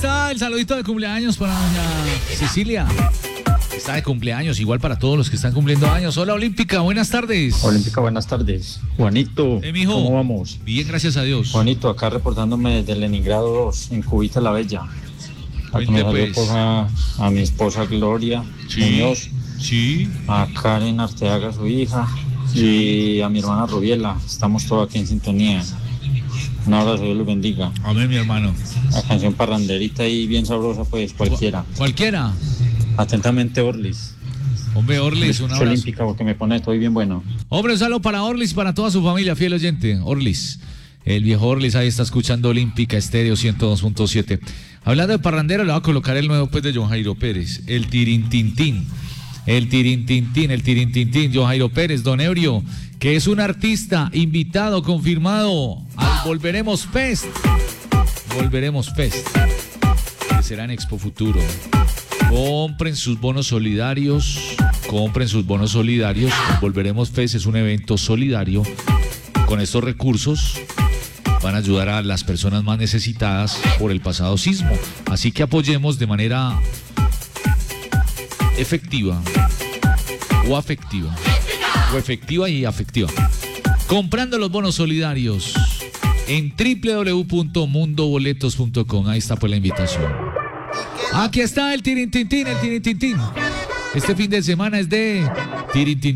está el saludito de cumpleaños para doña Cecilia. Está de cumpleaños, igual para todos los que están cumpliendo años. Hola, Olímpica, buenas tardes. Olímpica, buenas tardes. Juanito, mijo, ¿cómo vamos? Bien, gracias a Dios. Juanito, acá reportándome desde Leningrado 2, en Cubita la Bella. Aquí me Cuente, salió pues. a mi esposa Gloria Muñoz, Sí. a Karen Arteaga, su hija, y a mi hermana Rubiela. Estamos todos aquí en sintonía. Un abrazo, Dios los bendiga. Amén, mi hermano. La canción parranderita y bien sabrosa, pues cualquiera. Cualquiera. Atentamente, Orlis. Hombre, Orlis, un abrazo. Olímpica, porque me pone todo bien bueno. Hombre, un saludo para Orlis y para toda su familia, fiel oyente. Orlis, el viejo Orlis ahí está escuchando Olímpica Estéreo 102.7. Hablando de parrandero, le voy a colocar el nuevo pues de John Jairo Pérez, el tirintintín. El tirintintín, John Jairo Pérez, Don Ebrio, que es un artista invitado, confirmado al Volveremos Fest. Volveremos Fest, que será en Expo Futuro. Compren sus bonos solidarios. Volveremos Fest es un evento solidario. Con estos recursos van a ayudar a las personas más necesitadas por el pasado sismo. Así que apoyemos de manera efectiva o afectiva. O efectiva y afectiva. Comprando los bonos solidarios en www.mundoboletos.com. Ahí está pues la invitación. Aquí está el tirintintín. Este fin de semana es de tirintintín.